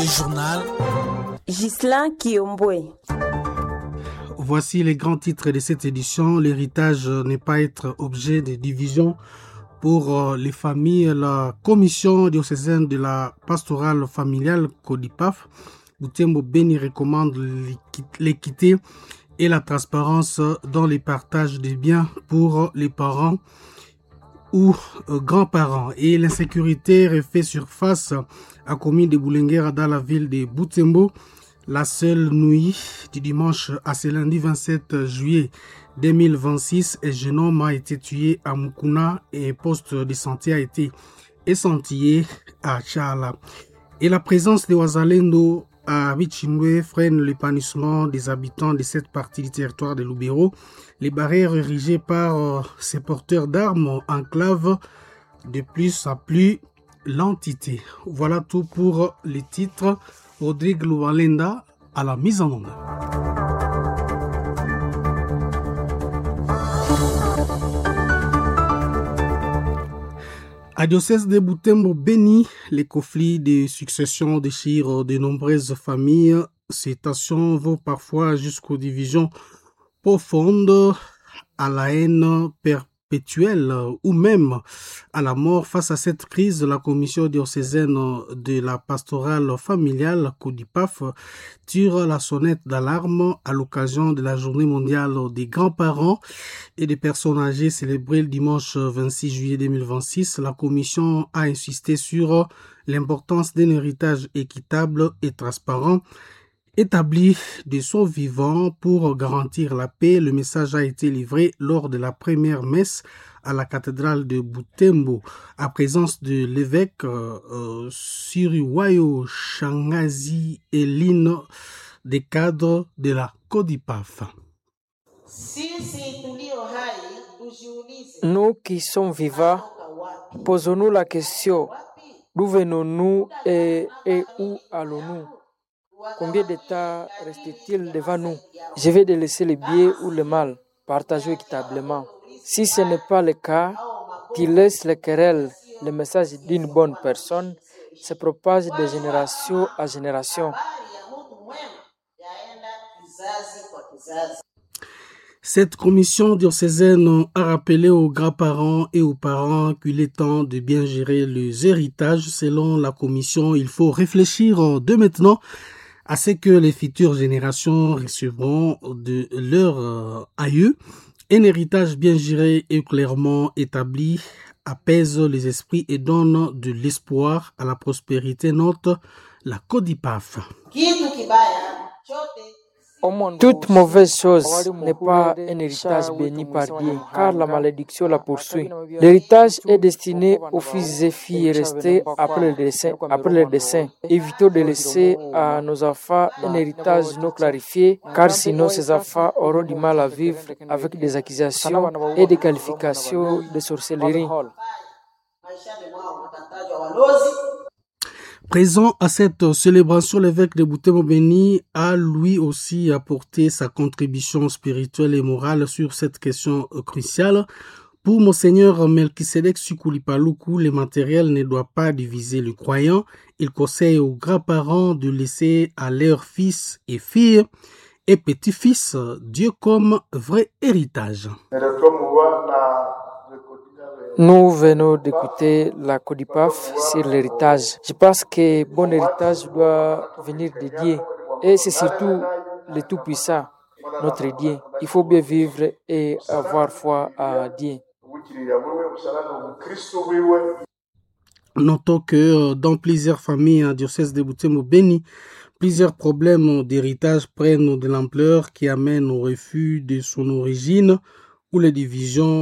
Le journal Ghislain Kiombwe. Voici les grands titres de cette édition. L'héritage n'est pas être objet de division pour les familles. La commission diocésaine de la pastorale familiale CODIPAF, Butembo Beni, recommande l'équité et la transparence dans les partages des biens pour les parents ou grands-parents. Et l'insécurité refait surface à commune de Boulenguera dans la ville de Butembo. La seule nuit du dimanche à ce lundi 27 juillet 2026, un jeune homme a été tué à Mukuna et un poste de santé a été échantillé à Chala. Et la présence des Wazalendo à Bichimwe freine l'épanouissement des habitants de cette partie du territoire de Lubero. Les barrières érigées par ces porteurs d'armes enclavent de plus en plus l'entité. Voilà tout pour les titres. Rodrigue Louvalenda à la mise en onde. À diocèse de Butembo Beni, les conflits de succession déchirent de nombreuses familles. Ces tensions vont parfois jusqu'aux divisions profondes, à la haine perpétuelle ou même à la mort. Face à cette crise, la commission diocésaine de la pastorale familiale CODIPAF tire la sonnette d'alarme à l'occasion de la journée mondiale des grands-parents et des personnes âgées célébrée le dimanche 26 juillet 2026. La commission a insisté sur l'importance d'un héritage équitable et transparent établi de son vivant pour garantir la paix. Le message a été livré lors de la première messe à la cathédrale de Butembo, à présence de l'évêque Siriwayo Shangazi Eline, des cadres de la CODIPAF. Nous qui sommes vivants, posons-nous la question, d'où venons-nous et où allons-nous? Combien de temps reste-t-il devant nous? Je vais délaisser le bien ou le mal, partager équitablement. Si ce n'est pas le cas, qu'il laisse les querelles, le message d'une bonne personne se propage de génération à génération. Cette commission diocésaine a rappelé aux grands-parents et aux parents qu'il est temps de bien gérer les héritages. Selon la commission, il faut réfléchir de maintenant à ce que les futures générations recevront de leurs aïeux. Un héritage bien géré et clairement établi apaise les esprits et donne de l'espoir à la prospérité, note la CODIPAF. Toute mauvaise chose n'est pas un héritage béni par Dieu, car la malédiction la poursuit. L'héritage est destiné aux fils et filles restés après le décès. Évitons de laisser à nos enfants un héritage non clarifié, car sinon ces enfants auront du mal à vivre avec des accusations et des qualifications de sorcellerie. Présent à cette célébration, l'évêque de Butembo Beni a lui aussi apporté sa contribution spirituelle et morale sur cette question cruciale. Pour Monseigneur Melchisedek Sukulipaluku, le matériel ne doit pas diviser le croyant. Il conseille aux grands-parents de laisser à leurs fils et filles et petits-fils Dieu comme vrai héritage. Nous venons d'écouter la CODIPAF sur l'héritage. Je pense que bon héritage doit venir de Dieu. Et c'est surtout le Tout-Puissant, notre Dieu. Il faut bien vivre et avoir foi à Dieu. Notons que dans plusieurs familles en diocèse de Butembo Beni, plusieurs problèmes d'héritage prennent de l'ampleur qui amènent au refus de son origine ou les divisions